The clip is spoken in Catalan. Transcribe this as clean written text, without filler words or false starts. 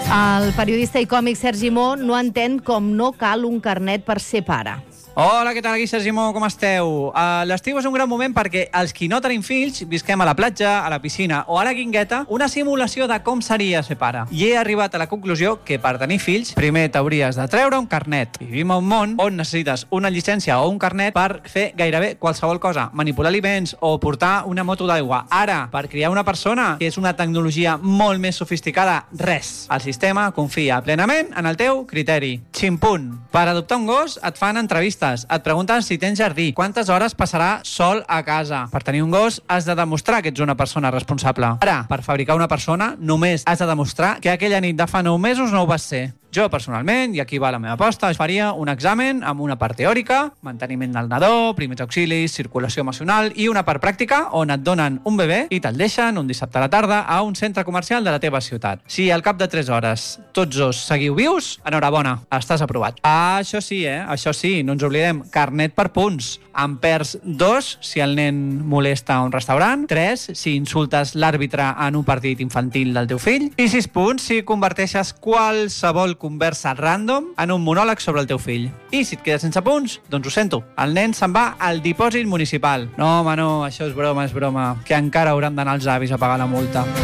El periodista i còmic Sergi Mo no entén com no cal un carnet per ser pare. Hola, què tal? Aquí Sergi Mo, com esteu? L'estiu és un gran moment perquè els qui no tenim fills visquem a la platja, a la piscina o a la guingueta una simulació de com seria ser pare. I he arribat a la conclusió que per tenir fills primer t'hauries de treure un carnet. Vivim a un món on necessites una llicència o un carnet per fer gairebé qualsevol cosa, manipular aliments o portar una moto d'aigua. Ara, per criar una persona, que és una tecnologia molt més sofisticada, res. El sistema confia plenament en el teu criteri. Ximpunt. Per adoptar un gos et fan entrevistes. Et pregunten si tens jardí, quantes hores passarà sol a casa. Per tenir un gos has de demostrar que ets una persona responsable. Ara, per fabricar una persona, només has de demostrar que aquella nit de fa 9 mesos no ho vas ser. Jo, personalment, i aquí va la meva aposta, faria un examen amb una part teòrica, manteniment del nadó, primers auxilis, circulació emocional i una part pràctica on et donen un bebè i te'l deixen un dissabte a la tarda a un centre comercial de la teva ciutat. Si al cap de 3 hores tots dos seguiu vius, enhorabona, estàs aprovat. Això sí, això sí, no ens oblidem, carnet per punts. En perds 2 si el nen molesta a un restaurant, 3 si insultes l'àrbitre en un partit infantil del teu fill i 6 punts si converteixes qualsevol conversa random en un monòleg sobre el teu fill. I si et quedes sense punts, doncs ho sento, el nen se'n va al dipòsit municipal. No, home, no, això és broma, que encara hauran d'anar els avis a pagar la multa.